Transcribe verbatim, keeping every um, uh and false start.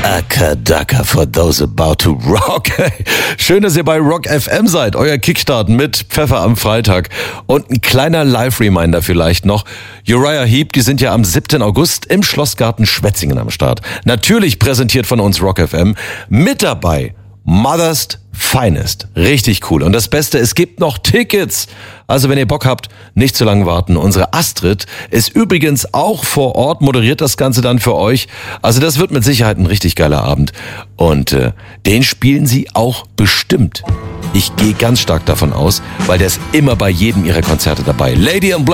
Akadaka for those about to rock. Schön, dass ihr bei Rock F M seid. Euer Kickstart mit Pfeffer am Freitag. Und ein kleiner Live-Reminder vielleicht noch. Uriah Heep, die sind ja am siebten August im Schlossgarten Schwetzingen am Start. Natürlich präsentiert von uns Rock F M. Mit dabei Mother's Finest. Richtig cool. Und das Beste, es gibt noch Tickets. Also wenn ihr Bock habt, nicht zu lange warten. Unsere Astrid ist übrigens auch vor Ort, moderiert das Ganze dann für euch. Also das wird mit Sicherheit ein richtig geiler Abend. Und äh, den spielen sie auch bestimmt. Ich gehe ganz stark davon aus, weil der ist immer bei jedem ihrer Konzerte dabei. Lady in Black.